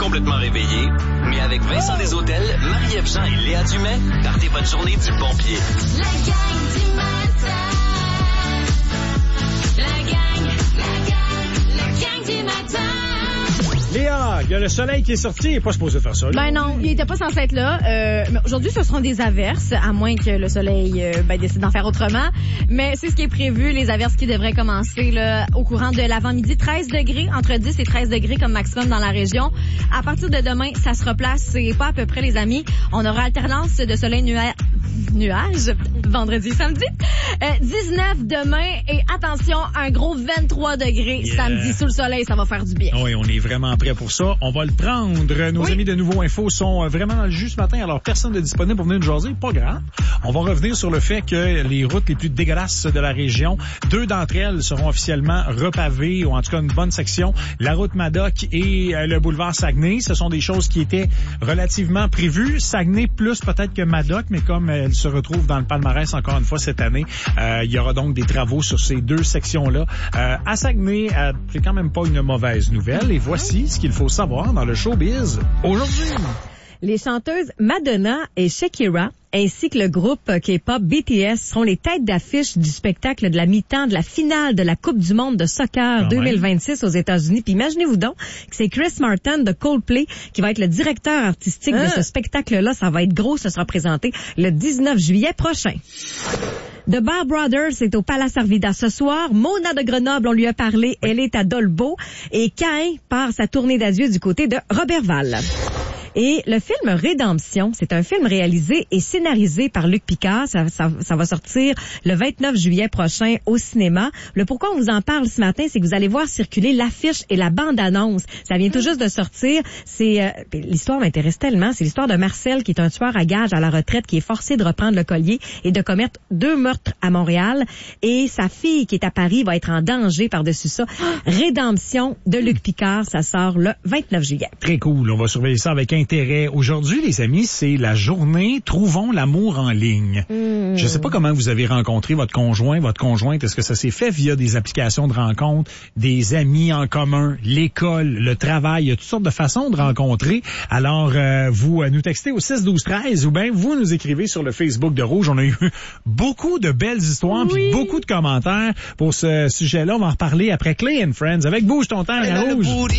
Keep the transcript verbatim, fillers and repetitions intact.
complètement réveillé, mais avec Vincent Desautels, Marie-Ève Jean et Léa Dumais, partez votre journée du bon pied. La gang du matin. La gang, la gang, la gang du matin. Léa, il y a le soleil qui est sorti, il n'est pas supposé faire ça. Là. Ben non, il n'était pas censé être là. Euh, mais aujourd'hui, ce seront des averses, à moins que le soleil euh, ben, décide d'en faire autrement. Mais c'est ce qui est prévu, les averses qui devraient commencer là, au courant de l'avant-midi. treize degrés, entre dix et treize degrés comme maximum dans la région. À partir de demain, ça se replace. C'est pas à peu près, les amis. On aura alternance de soleil nua... nuages, vendredi, samedi. Euh, dix-neuf demain et attention, un gros vingt-trois degrés yeah. samedi sous le soleil. Ça va faire du bien. Oui, on est vraiment prêt pour ça. On va le prendre. Nos oui. amis de Nouveau Info sont vraiment dans le jus ce matin. Alors, personne n'est disponible pour venir nous jaser. Pas grave. On va revenir sur le fait que les routes les plus dégueulasses de la région, deux d'entre elles seront officiellement repavées, ou en tout cas une bonne section. La route Madoc et le boulevard Saguenay. Ce sont des choses qui étaient relativement prévues. Saguenay plus peut-être que Madoc, mais comme elle se retrouve dans le palmarès encore une fois cette année, euh, il y aura donc des travaux sur ces deux sections-là. Euh, à Saguenay, euh, c'est quand même pas une mauvaise nouvelle. Et voici ce qu'il faut savoir dans le showbiz aujourd'hui. Les chanteuses Madonna et Shakira ainsi que le groupe K-pop B T S seront les têtes d'affiche du spectacle de la mi-temps de la finale de la Coupe du monde de soccer deux mille vingt-six aux États-Unis. Puis imaginez-vous donc que c'est Chris Martin de Coldplay qui va être le directeur artistique ah. de ce spectacle-là. Ça va être gros, ça sera présenté le dix-neuf juillet prochain. The Bar Brothers est au Palace Arvida ce soir. Mona de Grenoble, on lui a parlé, elle est à Dolbeau. Et Caïn part sa tournée d'adieu du côté de Robertval. Et le film Rédemption, c'est un film réalisé et scénarisé par Luc Picard. Ça, ça, ça va sortir le vingt-neuf juillet prochain au cinéma. Le pourquoi on vous en parle ce matin, c'est que vous allez voir circuler l'affiche et la bande-annonce. Ça vient tout juste de sortir. C'est euh, l'histoire m'intéresse tellement. C'est l'histoire de Marcel qui est un tueur à gages à la retraite qui est forcé de reprendre le collier et de commettre deux meurtres à Montréal. Et sa fille qui est à Paris va être en danger par-dessus ça. Rédemption de Luc Picard, ça sort le vingt-neuf juillet. Très cool. On va surveiller ça avec intérêt. Aujourd'hui, les amis, c'est la journée Trouvons l'amour en ligne. Mmh. Je sais pas comment vous avez rencontré votre conjoint, votre conjointe. Est-ce que ça s'est fait via des applications de rencontres, des amis en commun, l'école, le travail? Il y a toutes sortes de façons de rencontrer. Alors, euh, vous nous textez au six douze treize ou bien vous nous écrivez sur le Facebook de Rouge. On a eu beaucoup de belles histoires oui. puis beaucoup de commentaires pour ce sujet-là. On va en reparler après Clay and Friends avec Bouge ton temps à Rouge.